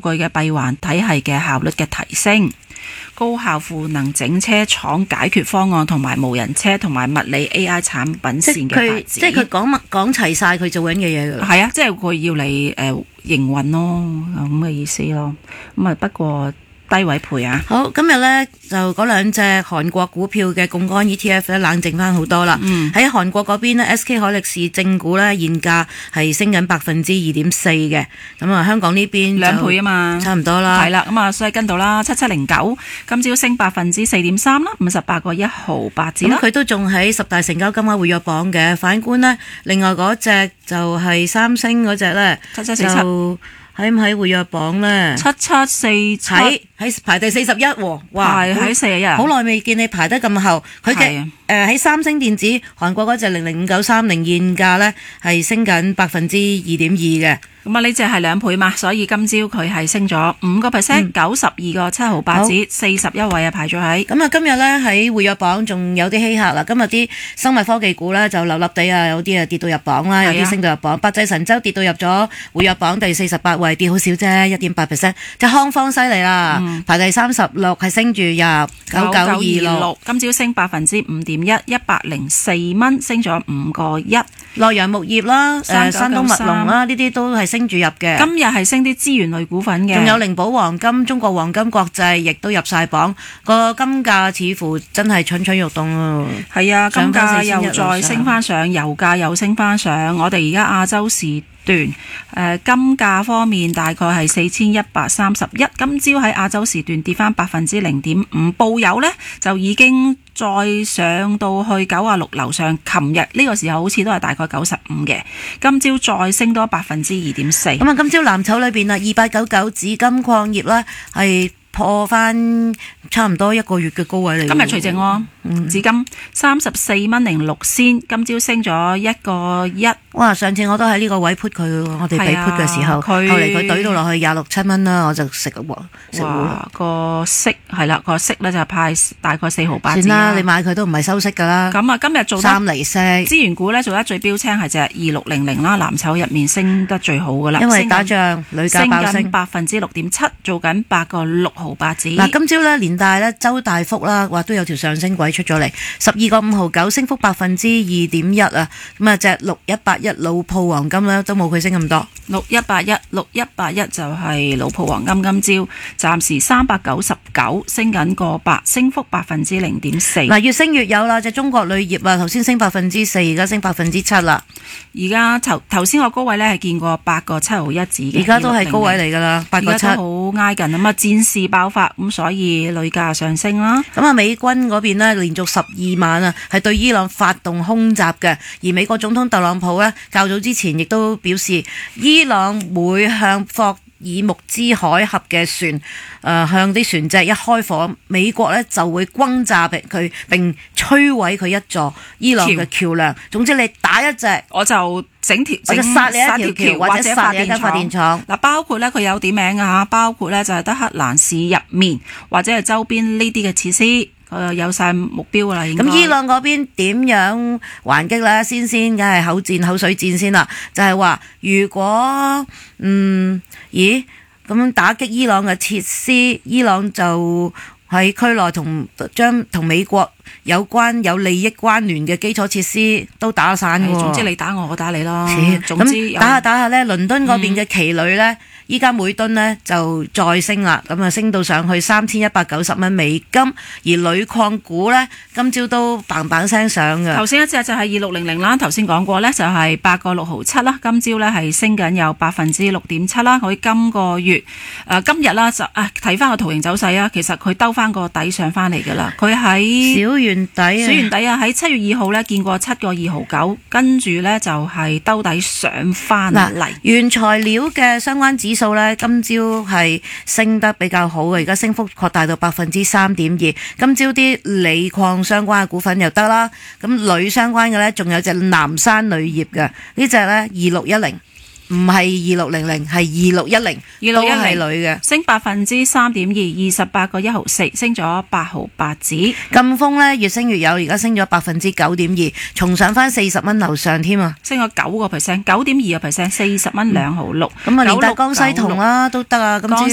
據嘅閉環體系嘅效率嘅提升，高效賦能整車廠解決方案同埋無人車同埋物理 AI 產品線嘅發展。 即係佢講齊晒佢做緊嘅嘢㗎啦。 係啊，即係佢要你營運咯，咁嘅意思咯。咁啊不過低位配啊。 好，今日呢就嗰兩隻韓國股票嘅槓桿 ETF 咧冷靜翻好多啦。喺韓國嗰邊呢 SK 海力士正股呢現價係升緊2.4%嘅。咁啊香港呢邊 2倍啊嘛， 差唔多啦。 係啦，咁啊所以跟到啦7709，今朝升4.3%啦，58個1毫8子啦。 咁佢都仲喺10大成交金額活躍榜嘅。反觀呢，另外嗰隻就係三星嗰隻呢， 7747 喺唔喺活躍榜呢 ？7747 喺排第41喎，哇！ 排喺41， 好耐未見你排得咁後。佢嘅喺三星電子韓國嗰隻005930現價呢係升緊2.2%嘅。 咁啊呢隻係2倍嘛，所以今朝佢係升咗5%，92個7毫8子，41位啊排咗喺。 咁啊今日呢喺活躍榜仲有啲稀客啦。今日啲生物科技股呢就立立地啊，有啲啊跌到入榜啦，有啲升到入榜。百濟神州跌到入咗活躍榜第48位，跌好少啫，1.8%。隻康方犀利啦，排第36，係升住入9926， 今朝升5.1%，104蚊，升咗5個1。 洛陽木業啦，山東墨龍啦，呢啲都係升住入嘅。 今日係升啲資源類股份嘅， 仲有靈寶黃金、中國黃金國際亦都入晒榜。個金價似乎真係蠢蠢欲動啊！ 係啊，金價又再升翻上，油價又升翻上。我哋而家亞洲時段金價方面大概係4131，今朝喺亞洲時段跌翻0.5%，報油呢就已經再上到去96樓上。琴日呢個時候好似都係大概95嘅，今朝再升多2.4%。 咁啊，今朝藍籌裏邊啊，2899紫金礦業啦係破翻差唔多1個月嘅高位嚟。 今日除淨喎，紫金34蚊06仙，今朝升咗1個1。 哇！上次我都喺呢個位 put 佢，我哋被 put 嘅時候，後嚟佢懟到落去26、7蚊啦，我就食喎。 哇！個息係啦，個息咧就派大概4毫8。 算啦，你買佢都唔係收息㗎啦。 咁啊，今日做得 3厘息。 資源股咧做得最標青係隻2600啦，藍籌入面升得最好㗎啦。 因為打仗，鋁價爆升 6.7%，做緊8個6毫8子。 嗱，今朝咧連帶咧周大福啦，話都有條上升軌出咗嚟，12個5毫9，升幅2.1%啊。咁啊，隻6181老鋪黃金咧都冇佢升咁多。6181就係老鋪黃金，今朝暫時399，升緊個8，升幅0.4%。嗱，越升越有啦，隻中國鋁業啊，頭先升4%，而家升7%啦。 而家頭先個高位咧係見過8個7毫1子嘅， 而家都係高位嚟㗎啦，8個7。 而家都好挨近啊嘛，戰事爆發咁，所以鋁價上升啦。 咁啊，美軍嗰邊呢，連續12晚啊，係對伊朗發動空襲嘅。而美國總統特朗普呢，較早之前亦都表示，伊朗會向霍爾木茲海峽嘅船，向啲船隻一開火，美國呢就會轟炸佢並摧毀佢一座伊朗嘅橋梁。總之你打一隻， 我就整條， 我就殺你一條橋，或者殺你一間發電廠。 嗱，包括呢，佢有點名㗎嚇，包括呢就係德黑蘭市入面或者係周邊呢啲嘅設施。有晒目標啦，應該。咁伊朗嗰邊點樣還擊咧？先梗係口水戰先啦。就係話，如果咁打擊伊朗嘅設施，伊朗就喺區內將同美國有利益關聯嘅基礎設施都打散喎。 總之你打我，我打你咯。總之咁打下咧，倫敦嗰邊嘅期鋁咧。依家每噸呢就再升啦，咁啊升到上去3190蚊美金，而鋁礦股呢，今朝都嘭嘭聲上嘅。 頭先一隻就係2600啦，頭先講過呢就係8個6毫7啦，今朝呢係升緊有6.7%啦。佢今個月今日啦就睇翻個圖形走勢啊，其實佢兜翻個底上翻嚟㗎啦。佢喺小圓底啊，喺7月2號呢見過7個2毫9，跟住呢就係兜底上翻嚟。 原材料嘅相關指數咧，今朝係升得比較好嘅，而家升幅擴大到3.2%。今朝啲鋰礦相關嘅股份又得啦，咁鋁相關嘅咧，仲有隻南山鋁業嘅呢隻咧2610，唔係2600，係2610，都係鋁嘅， 升3.2%， 28個1毫4，升咗8毫8子。 贛鋒咧越升越有，而家升咗9.2%，重上翻40蚊樓上添啊！ 升咗9%，9.2%，40蚊2毫6。 咁啊，連帶江西銅啦都得啊！江西